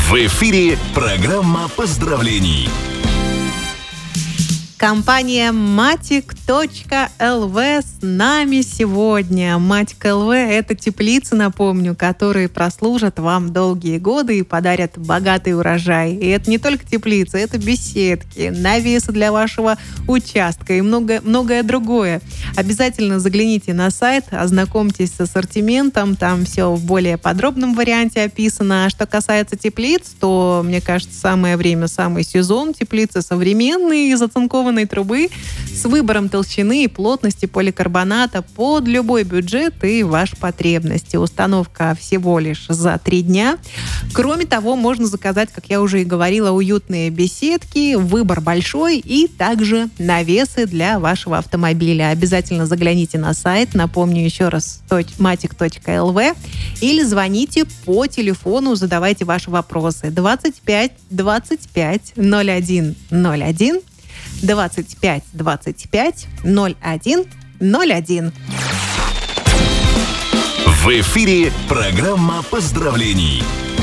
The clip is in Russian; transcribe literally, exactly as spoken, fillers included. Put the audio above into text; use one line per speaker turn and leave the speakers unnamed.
В эфире программа поздравлений.
Компания матик точка эл ви с нами сегодня. Матик точка эл ви – это теплицы, напомню, которые прослужат вам долгие годы и подарят богатый урожай. И это не только теплицы, это беседки, навесы для вашего участка и многое, многое другое. Обязательно загляните на сайт, ознакомьтесь с ассортиментом, там все в более подробном варианте описано. А что касается теплиц, то, мне кажется, самое время, самый сезон. Теплицы современные, из оцинкованной трубы, с выбором толщины и плотности поликарбоната под любой бюджет и ваши потребности. Установка всего лишь за три дня. Кроме того, можно заказать, как я уже и говорила, уютные беседки, выбор большой и также навесы для вашего автомобиля. Обязательно загляните на сайт, напомню еще раз, матик точка эл ви, или звоните по телефону, задавайте ваши вопросы. двадцать пять двадцать пять ноль один ноль один, двадцать пять двадцать пять ноль один ноль один.
В эфире программа поздравлений.